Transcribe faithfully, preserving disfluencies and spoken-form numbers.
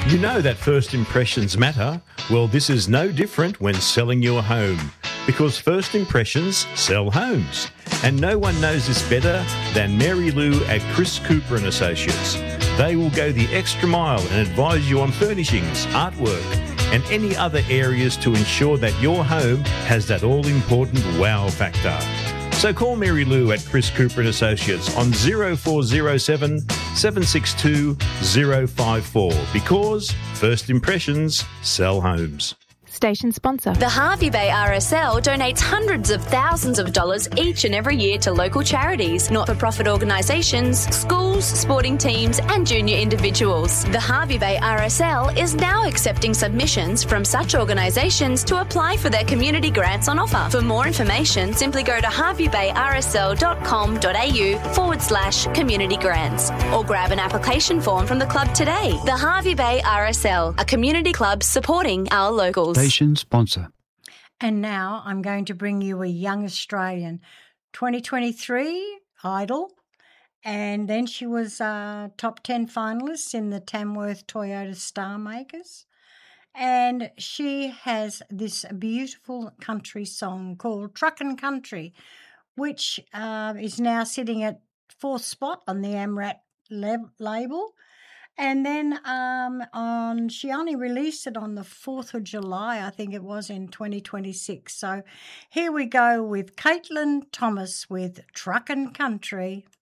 You know that first impressions matter? Well, this is no different when selling your home, because first impressions sell homes. And no one knows this better than Mary Lou at Chris Cooper and Associates. They will go the extra mile and advise you on furnishings, artwork, and any other areas to ensure that your home has that all-important wow factor. So call Mary Lou at Chris Cooper and Associates on zero four zero seven, seven six two, zero five four, because first impressions sell homes. Station sponsor. The Hervey Bay R S L donates hundreds of thousands of dollars each and every year to local charities, not-for-profit organisations, schools, sporting teams and junior individuals. The Hervey Bay R S L is now accepting submissions from such organisations to apply for their community grants on offer. For more information, simply go to herveybayrsl.com.au forward slash community grants or grab an application form from the club today. The Hervey Bay R S L, a community club supporting our locals. Station sponsor. And now I'm going to bring you a young Australian, twenty twenty-three Idol, and then she was uh, top ten finalist in the Tamworth Toyota Star Makers. And she has this beautiful country song called Truckin' Country, which uh, is now sitting at fourth spot on the AMRAT lab- label. And then um, on she only released it on the fourth of July, I think it was, in twenty twenty-six. So here we go with Caitlin Thomas with Truckin' Country.